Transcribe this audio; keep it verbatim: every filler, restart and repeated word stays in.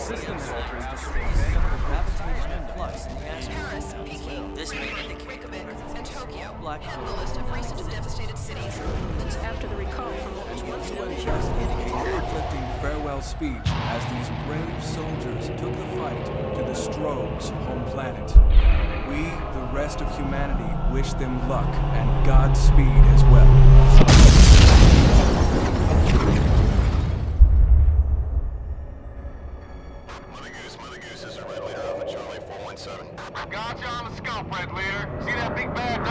system soldiers destroyed the gravitational flux in the Paris, Peking, This may indicate Reykjavik, and Tokyo Black head the list of recent devastated cities. After the recall from what was once one A conflicting farewell speech as these brave soldiers took the fight to the Strogs' home planet. We, the rest of humanity, wish them luck and Godspeed as well. Mother Goose, Mother Goose, this is Red Leader Alpha Charlie four one seven. Gotcha on the scope, Red Leader. See that big bad